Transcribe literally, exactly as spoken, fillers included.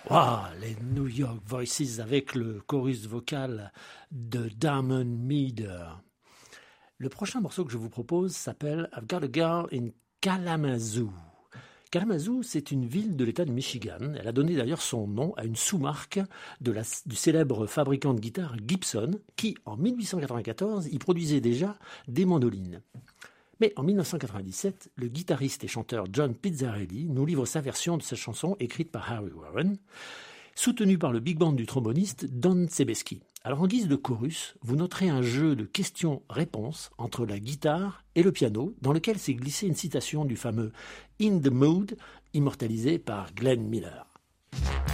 Wow, les New York Voices avec le chorus vocal de Diamond Meader. Le prochain morceau que je vous propose s'appelle I've Got a Girl in Kalamazoo. Kalamazoo, c'est une ville de l'État du Michigan. Elle a donné d'ailleurs son nom à une sous-marque de la, du célèbre fabricant de guitare Gibson, qui, en mille huit cent quatre-vingt-quatorze, y produisait déjà des mandolines. Mais en mille neuf cent quatre-vingt-dix-sept, le guitariste et chanteur John Pizzarelli nous livre sa version de cette chanson écrite par Harry Warren, soutenue par le big band du tromboniste Don Sebeski. Alors en guise de chorus, vous noterez un jeu de questions-réponses entre la guitare et le piano, dans lequel s'est glissée une citation du fameux « In the Mood » immortalisé par Glenn Miller.